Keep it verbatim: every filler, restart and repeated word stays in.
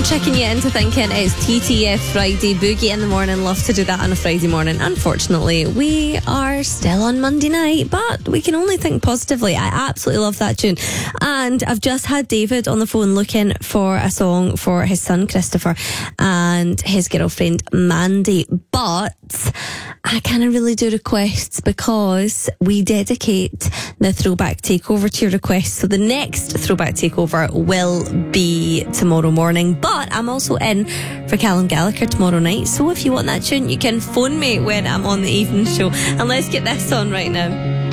tricking you into thinking it's T T F Friday, boogie in the morning. Love to do that on a Friday morning. Unfortunately, we are still on Monday night, but we can only think positively. I absolutely love that tune. And I've just had David on the phone looking for a song for his son Christopher and his girlfriend Mandy. But I can't really do requests because we dedicate the Throwback Takeover to your requests. So the next Throwback Takeover will be tomorrow morning. But I'm also in for Callum Gallagher tomorrow night. So if you want that tune, you can phone me when I'm on the evening show. And let's get this on right now.